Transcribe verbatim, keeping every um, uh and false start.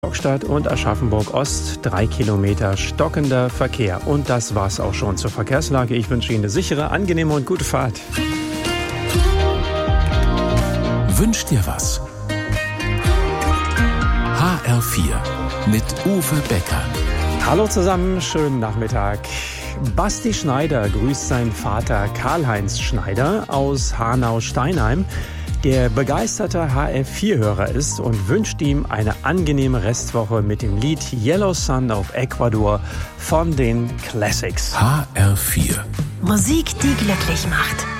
Stockstadt und Aschaffenburg-Ost, drei Kilometer stockender Verkehr. Und das war's auch schon zur Verkehrslage. Ich wünsche Ihnen eine sichere, angenehme und gute Fahrt. Wünsch dir was? H R vier mit Uwe Becker. Hallo zusammen, schönen Nachmittag. Basti Schneider grüßt seinen Vater Karl-Heinz Schneider aus Hanau-Steinheim, der begeisterter H R vier Hörer ist und wünscht ihm eine angenehme Restwoche mit dem Lied Yellow Sun of Ecuador von den Classics. H R vier. Musik, die glücklich macht.